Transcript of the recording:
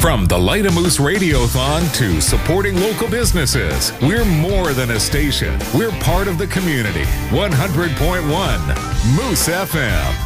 From the Light a Moose Radiothon to supporting local businesses, we're more than a station. We're part of the community. 100.1 Moose FM.